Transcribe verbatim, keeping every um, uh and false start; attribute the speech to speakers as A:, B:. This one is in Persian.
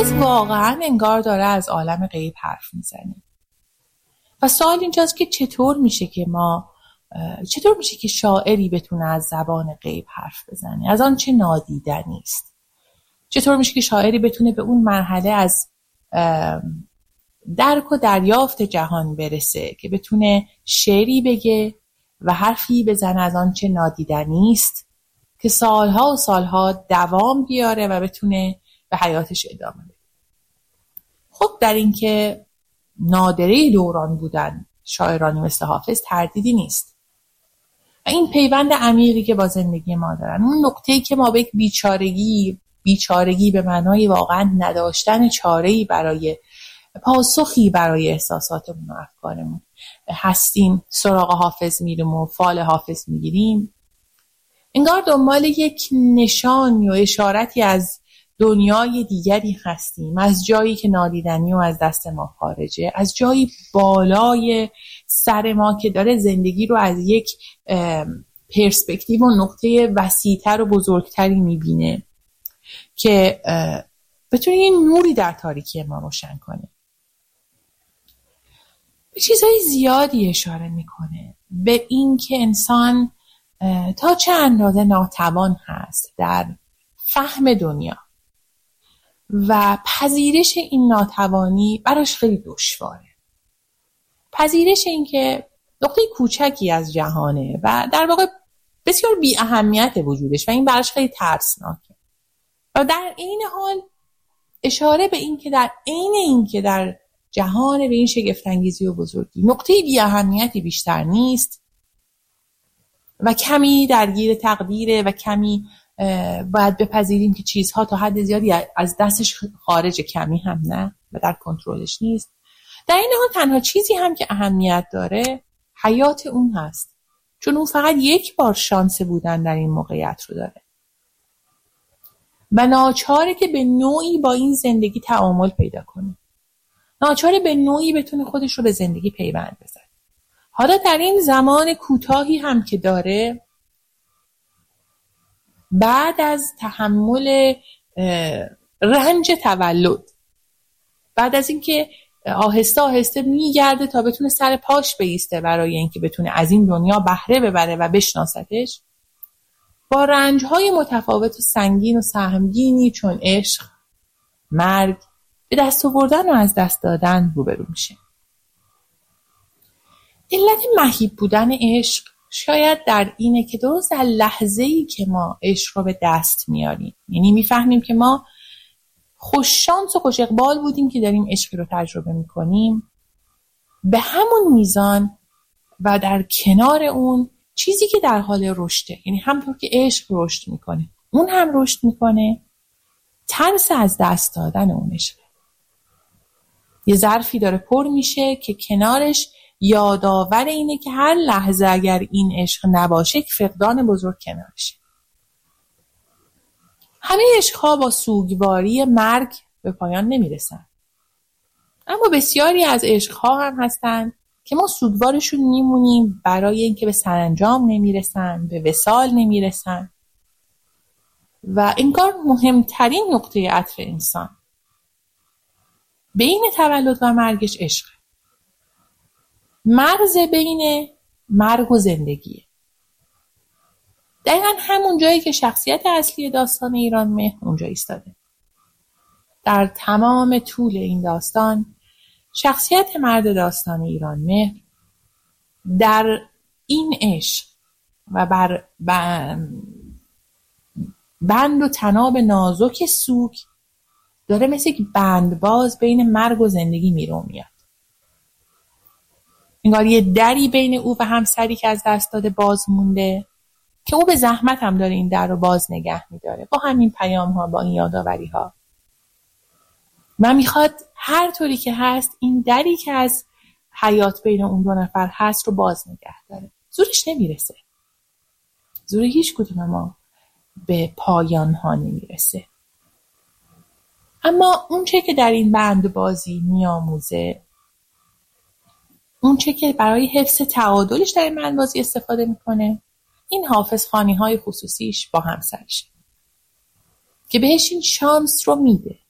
A: حافظ واقعا انگار داره از عالم غیب حرف میزنه و سوال اینجاست که چطور میشه که ما چطور میشه که شاعری بتونه از زبان غیب حرف بزنه، از آن چه نادیدنی است. چطور میشه که شاعری بتونه به اون مرحله از درک و دریافت جهان برسه که بتونه شعری بگه و حرفی بزنه از آن چه نادیدنی است که سالها و سالها دوام بیاره و بتونه به حیاتش ادامه بده. خب در این که نادره دوران بودن شاعرانی مثل حافظ تردیدی نیست و این پیوند عمیقی که با زندگی ما دارن، اون نقطه‌ای که ما به یک بیچارگی بیچارگی به معنای واقعا نداشتن چاره‌ای برای پاسخی برای احساساتمون و افکارمون هستیم، سراغ حافظ میریم و فال حافظ میگیریم، انگار دنبال یک نشان یا اشارتی از دنیای دیگری هستیم، از جایی که نادیدنی و از دست ما خارجه، از جایی بالای سر ما که داره زندگی رو از یک پرسپکتیو و نقطه وسیع‌تر و بزرگتری میبینه که بتونه یه نوری در تاریکی ما روشن کنه. به چیزهای زیادی اشاره میکنه، به این که انسان تا چه اندازه ناتوان هست در فهم دنیا و پذیرش این ناتوانی براش خیلی دشواره. پذیرش این که نقطه کوچکی از جهانه و در واقع بسیار بی اهمیت وجودش و این براش خیلی ترسناکه و در این حال اشاره به این که در عین این که در جهان به این شگفت‌انگیزی و بزرگی نقطه بی اهمیتی بیشتر نیست و کمی درگیر تقدیره و کمی باید بپذیریم که چیزها تا حد زیادی از دستش خارج، کمی هم نه و در کنترلش نیست. در این حال تنها چیزی هم که اهمیت داره حیات اون هست، چون اون فقط یک بار شانس بودن در این موقعیت رو داره و ناچاره که به نوعی با این زندگی تعامل پیدا کنه، ناچاره به نوعی بتونه خودش رو به زندگی پیوند بزنه. حالا در این زمان کوتاهی هم که داره، بعد از تحمل رنج تولد، بعد از اینکه آهسته آهسته میگرده تا بتونه سر پاش بایسته برای اینکه بتونه از این دنیا بهره ببره و بشناستش، با رنج‌های متفاوت و سنگین و سهمگینی چون عشق، مرگ، به دست آوردن و از دست دادن روبرو میشه. علت مهیب بودن عشق شاید در اینه که درست در لحظه‌ای که ما عشق رو به دست میاریم، یعنی میفهمیم که ما خوش شانس و خوش اقبال بودیم که داریم عشق رو تجربه میکنیم، به همون میزان و در کنار اون چیزی که در حال رشده، یعنی همونطور که عشق رشد میکنه اون هم رشد میکنه، ترس از دست دادن اون عشق. یه ظرفی داره پر میشه که کنارش یادآور اینه که هر لحظه اگر این عشق نباشه یک فقدان بزرگ کنارشه. همه عشقها با سوگواری مرگ به پایان نمیرسن، اما بسیاری از عشقها هم هستن که ما سوگوارشون میمونیم برای اینکه به سرانجام نمیرسن، به وصال نمیرسن و انگار مهمترین نقطه عطف انسان بین تولد و مرگش عشق، مرز بین مرگ و زندگیه. دقیقا همون جایی که شخصیت اصلی داستان ایرانمهر اونجا ایستاده. در تمام طول این داستان شخصیت مرد داستان ایرانمهر در این عشق و بر بند و تناب نازک سوگ داره مثل یک بندباز بین مرگ و زندگی میرو میاد. انگار یه دری بین او و همسری که از دست داده باز مونده که او به زحمت هم داره این در رو باز نگه میداره با همین پیام ها، با این یادآوری ها. من میخواد هر طوری که هست این دری که از حیات بین اون دو نفر هست رو باز نگه داره. زورش نمیرسه، زور هیچ کدوم ما به پایان ها نمیرسه، اما اون چه که در این بند بازی میاموزه، اون چه که برای حفظ تعادلش در این بند بازی استفاده میکنه، این حافظ خوانی های خصوصیش با همسرشه که بهش این شانس رو میده